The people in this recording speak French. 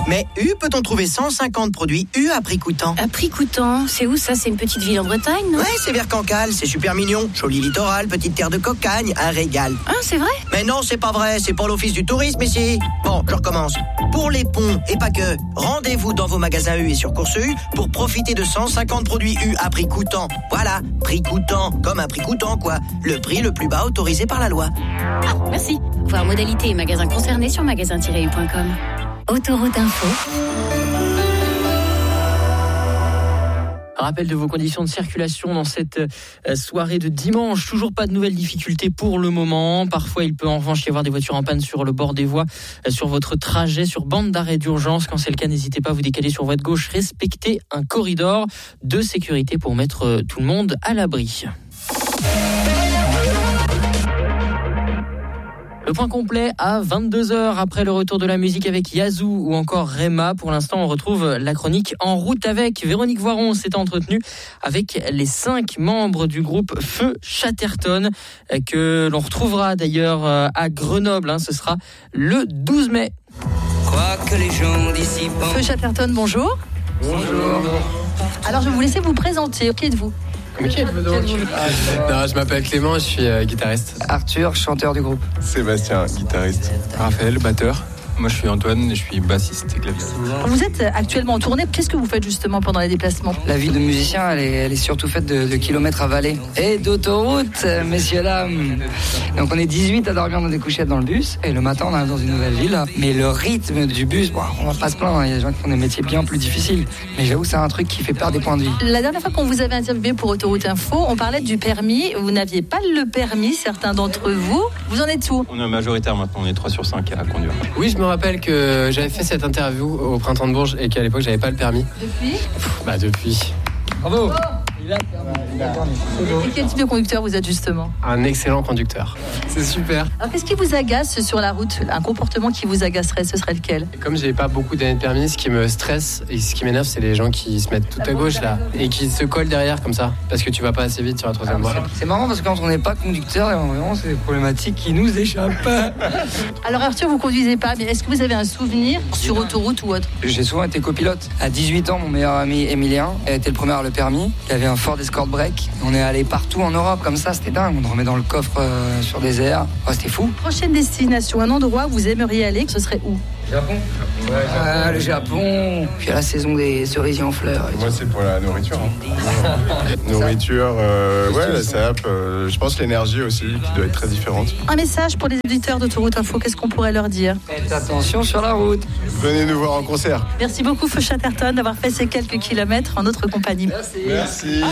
Mais U peut-on trouver 150 produits U à prix coûtant? À prix coûtant, c'est où ça? C'est une petite ville en Bretagne, non? Ouais, c'est vers Cancale, c'est super mignon. Joli littoral, petite terre de cocagne, un régal. Ah, c'est vrai? Mais non, c'est pas vrai, c'est pour l'office du tourisme ici. Bon, je recommence. Pour les ponts, et pas que, rendez-vous dans vos magasins U et sur Course U pour profiter de 150 produits U à prix coûtant. Voilà, prix coûtant, comme un prix coûtant quoi. Le prix le plus bas autorisé par la loi. Ah, merci. Voir modalité et magasins concernés sur magasin-u.com. Autoroute Info. Rappel de vos conditions de circulation dans cette soirée de dimanche. Toujours pas de nouvelles difficultés pour le moment. Parfois, il peut en revanche y avoir des voitures en panne sur le bord des voies, sur votre trajet, sur bande d'arrêt d'urgence. Quand c'est le cas, n'hésitez pas à vous décaler sur voie de gauche. Respectez un corridor de sécurité pour mettre tout le monde à l'abri. Le point complet à 22h après le retour de la musique avec Yazoo ou encore Rema. Pour l'instant, on retrouve la chronique En route avec. Véronique Voiron s'est entretenue avec les 5 membres du groupe Feu Chatterton que l'on retrouvera d'ailleurs à Grenoble. Ce sera le 12 mai. Feu Chatterton, bonjour. Bonjour. Alors, je vais vous laisser vous présenter. Qui êtes-vous? Mais qui êtes-vous donc? Non, je m'appelle Clément, je suis guitariste. Arthur, chanteur du groupe. Sébastien, guitariste. Raphaël, batteur. Moi, je suis Antoine et je suis bassiste et clavieriste. Vous êtes actuellement en tournée. Qu'est-ce que vous faites justement pendant les déplacements? La vie de musicien, elle est surtout faite de kilomètres avalés. Et d'autoroute, messieurs, dames. Donc, on est 18 à dormir dans des couchettes dans le bus. Et le matin, on arrive dans une nouvelle ville. Mais le rythme du bus, on va pas se plaindre. Il y a des gens qui font des métiers bien plus difficiles. Mais j'avoue, c'est un truc qui fait perdre des points de vie. La dernière fois qu'on vous avait interviewé pour Autoroute Info, on parlait du permis. Vous n'aviez pas le permis, certains d'entre vous. Vous en êtes où? On est majoritaire maintenant, on est 3 sur 5 à conduire. Oui, je me rappelle que j'avais fait cette interview au Printemps de Bourges et qu'à l'époque, j'avais pas le permis. Depuis? Depuis. Bravo. Et quel type de conducteur vous êtes justement? Un excellent conducteur. C'est super. Alors qu'est-ce qui vous agace sur la route? Un comportement qui vous agacerait, ce serait lequel? Et comme j'ai pas beaucoup d'années de permis, ce qui me stresse et ce qui m'énerve, c'est les gens qui se mettent tout à gauche là et qui se collent derrière comme ça parce que tu vas pas assez vite sur la troisième voie. C'est marrant parce que quand on n'est pas conducteur, vraiment, c'est des problématiques qui nous échappent. Alors Arthur, vous conduisez pas, mais est-ce que vous avez un souvenir sur autoroute ou autre? J'ai souvent été copilote. À 18 ans, mon meilleur ami Emilien a été le premier à avoir le permis. Il avait un Ford Escort Break. On est allé partout en Europe comme ça, c'était dingue. On dormait dans le coffre sur des airs. Oh, c'était fou. Prochaine destination, un endroit où vous aimeriez aller, ce serait où? Japon. Ouais, le Japon. Puis à la saison des cerisiers en fleurs. Moi, c'est pour la nourriture. Nourriture, la SAP. Je pense l'énergie aussi, qui doit être très différente. Un message pour les auditeurs d'Autoroute Info, qu'est-ce qu'on pourrait leur dire? Faites attention sur la route. Venez nous voir en concert. Merci beaucoup Feu Chatterton d'avoir fait ces quelques kilomètres en notre compagnie. Merci.